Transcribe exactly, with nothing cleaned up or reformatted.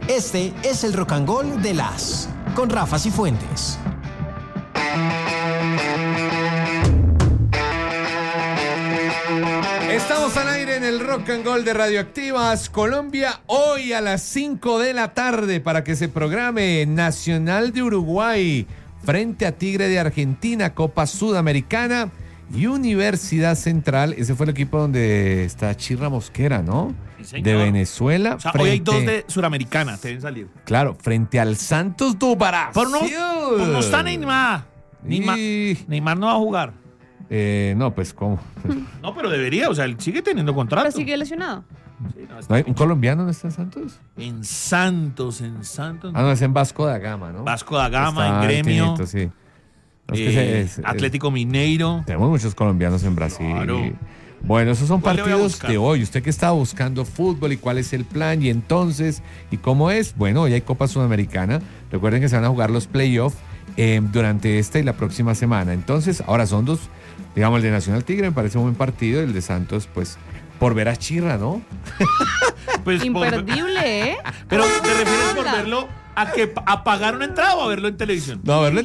Este es el Rock and Roll de las con Rafa Cifuentes. Estamos al aire en el Rock and Roll de Radioactivas Colombia, hoy a las cinco de la tarde para que se programe Nacional de Uruguay frente a Tigre de Argentina, Copa Sudamericana y Universidad Central. Ese fue el equipo donde está Chirra Mosquera, ¿no? Sí, de Venezuela. O sea, frente, hoy hay dos de Suramericana, te deben salir. Claro, frente al Santos do Brasil. Por no, por no está Neymar. Neymar. Y... Neymar no va a jugar. Eh, no, pues, ¿cómo? No, pero debería, o sea, él sigue teniendo contrato. Pero sigue lesionado. Sí, no, ¿No hay un colombiano no está en Santos? En Santos, en Santos. Ah, no, es en Vasco da Gama, ¿no? Vasco da Gama, Está en Gremio. Tinito, sí. No, es eh, que se- es- Atlético Mineiro. Tenemos muchos colombianos en Brasil. Claro. Bueno, esos son ¿Cuál le voy a partidos buscar? de hoy. Usted que estaba buscando fútbol y cuál es el plan y entonces y cómo es. Bueno, hoy hay Copa Sudamericana. Recuerden que se van a jugar los playoffs eh, durante esta y la próxima semana. Entonces, ahora son dos, digamos, el de Nacional Tigre me parece un buen partido. El de Santos, pues, por ver a Chirra, ¿no? Pues, por- Imperdible, ¿eh? pero te refieres por Hola. verlo a que a pagar una entrada o a verlo en televisión. No, a verlo